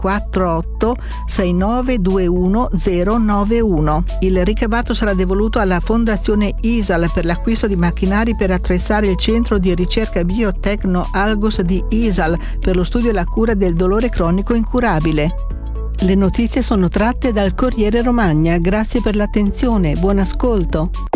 348 6921 091. Il ricavato sarà devoluto alla Fondazione ISAL per l'acquisto di macchinari per attrezzare il centro di ricerca biotecno Algos di ISAL per lo studio e la cura del dolore cronico incurabile. Le notizie sono tratte dal Corriere Romagna. Grazie per l'attenzione, buon ascolto.